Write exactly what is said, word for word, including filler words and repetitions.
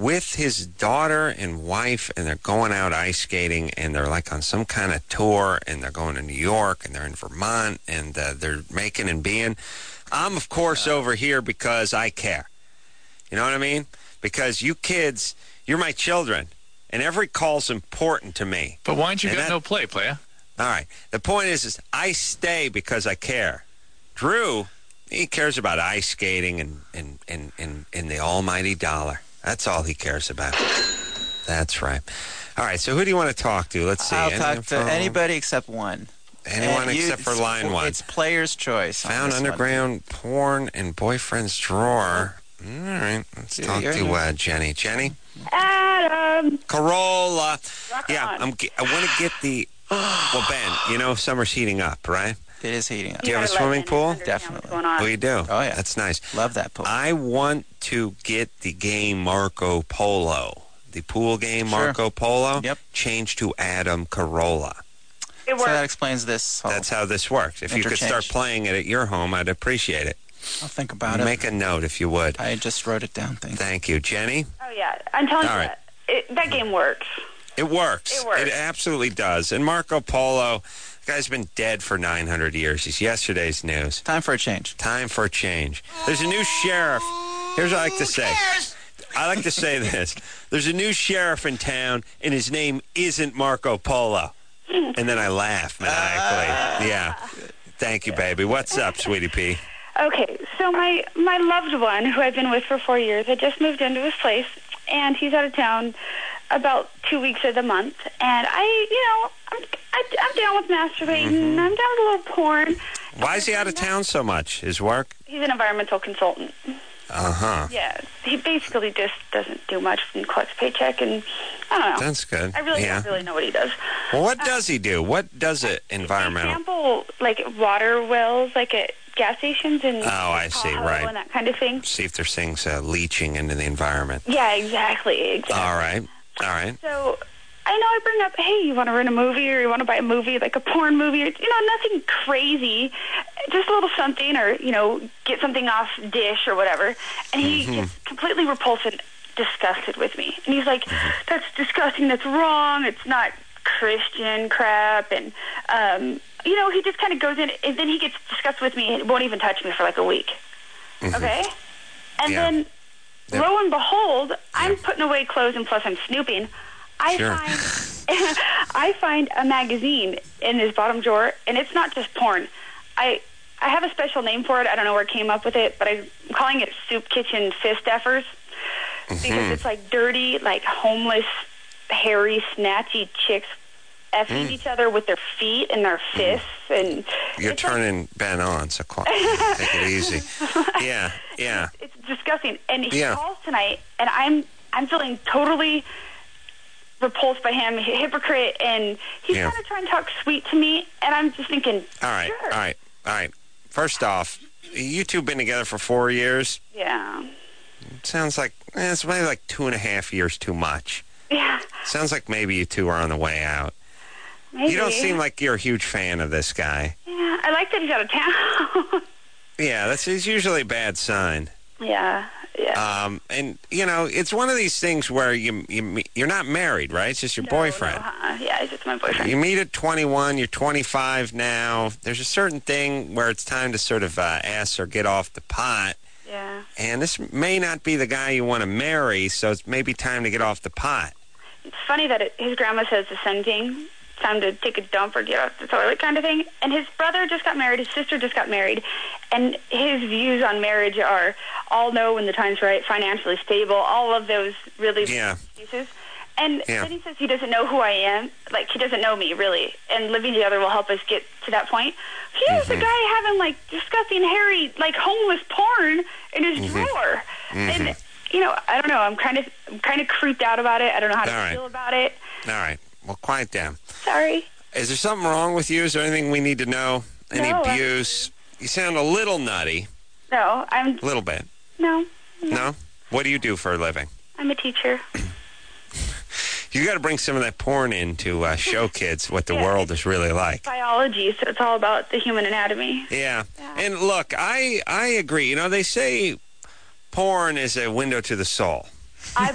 with his daughter and wife, and they're going out ice skating, and they're like on some kind of tour, and they're going to New York, and they're in Vermont, and uh, they're making and being. I'm, of course, over here because I care. You know what I mean? Because you kids, you're my children, and every call's important to me. But why don't you and get that, no play, playa? All right. The point is, is I stay because I care. Drew, he cares about ice skating and, and, and, and, and the almighty dollar. That's all he cares about. That's right. All right, so who do you want to talk to? Let's see. I'll Any talk to info? anybody except one. Anyone And you- except for it's- line one. It's player's choice. on Found this one. underground porn in boyfriend's drawer. All right, let's Yeah, talk you're- to uh, Jenny. Jenny? Adam. Corolla. Rock Yeah, on. I'm, ge- I want to get the... Well, Ben, you know summer's heating up, right? It is heating up. Do you have a gotta let swimming Dennis pool? understand Definitely. what's going on. Oh, you do? Oh, yeah. That's nice. Love that pool. I want to get the game Marco Polo, the pool game Sure. Marco Polo, Yep. changed to Adam Carolla. It so works. that explains this whole... That's how this works. If you could start Interchange. playing it at your home, I'd appreciate it. I'll think about Make it. a note if you would. I just wrote it down. Thank you. Thank you. Jenny? Oh, yeah. I'm telling All you right. that. It, that game works. It works. It works. It absolutely does. And Marco Polo, the guy's been dead for nine hundred years. He's yesterday's news. Time for a change. Time for a change. There's a new sheriff. Here's what I like to say. I like to say this. There's a new sheriff in town, and his name isn't Marco Polo. And then I laugh maniacally. Yeah. Thank you, baby. What's up, sweetie pea? Okay, so my, my loved one, who I've been with for four years, had just moved into his place, and he's out of town about two weeks of the month. And I, you know, I'm, I, I'm down with masturbating. Mm-hmm. I'm down with a little porn. Why is he out of town so much? His work? He's an environmental consultant. Uh-huh. Yeah, he basically just doesn't do much and collects paycheck, and I don't know. That's good. I really yeah. don't really know what he does. Well, what does he do? What does it environmental? They sample, like, water wells, like at gas stations and Oh, I see, Tahoe right. and that kind of thing. See if there's things uh, leaching into the environment. Yeah, exactly, exactly. All right. All right. So I know I bring up, hey, you want to rent a movie or you want to buy a movie, like a porn movie, or, you know, nothing crazy, just a little something, or, you know, get something off Dish or whatever. And he Mm-hmm. gets completely repulsed and disgusted with me. And he's like, that's disgusting, that's wrong, it's not Christian crap. And, um, you know, he just kind of goes in, and then he gets disgusted with me and won't even touch me for like a week. Okay? And Yeah. then, Yeah. lo and behold, I'm putting away clothes, and plus I'm snooping. I Sure. find I find a magazine in his bottom drawer, and it's not just porn. I I have a special name for it. I don't know where it came up with it, but I'm calling it Soup Kitchen Fist Effers because it's like dirty, like homeless, hairy, snatchy chicks effing each other with their feet and their fists. And You're it's like- turning Ben on, so qu- take it easy. Yeah, yeah. it's disgusting. And he Yeah. calls tonight, and I'm I'm feeling totally repulsed by him, hypocrite, and he's Yeah. kind of trying to talk sweet to me, and I'm just thinking, All right, sure. all right, all right. First off, you two been together for four years. Yeah. Sounds like eh, it's maybe like two and a half years too much. Yeah. Sounds like maybe you two are on the way out. Maybe. You don't seem like you're a huge fan of this guy. Yeah, I like that he's out of town. Yeah, that's it's usually a bad sign. yeah, yeah. Um, and you know, it's one of these things where you you you're not married, right? It's just your No, boyfriend. no, uh-uh. Yeah, he's just my boyfriend. You meet at twenty-one, you're twenty-five now. There's a certain thing where it's time to sort of uh, ask or get off the pot. Yeah. And this may not be the guy you want to marry, so it's maybe time to get off the pot. It's funny that it, his grandma says the same thing. Time to take a dump or get off the toilet kind of thing. And his brother just got married. His sister just got married. And his views on marriage are all know when the time's right, financially stable, all of those really Yeah. excuses. And Yeah. then he says he doesn't know who I am. Like, he doesn't know me, really. And living together will help us get to that point. Here's Mm-hmm. the guy having, like, disgusting, hairy, like, homeless porn in his Mm-hmm. drawer. And, you know, I don't know. I'm kind of I'm kind of creeped out about it. I don't know how to All right. feel about it. All right. Well, quiet down. Sorry. Is there something wrong with you? Is there anything we need to know? Any No, I- abuse? You sound a little nutty. No, I'm... A little bit. No. No? What do you do for a living? I'm a teacher. You got to bring some of that porn in to uh, show kids what the Yeah. world is really like. Biology, so it's all about the human anatomy. Yeah. Yeah. And look, I I agree. You know, they say porn is a window to the soul. I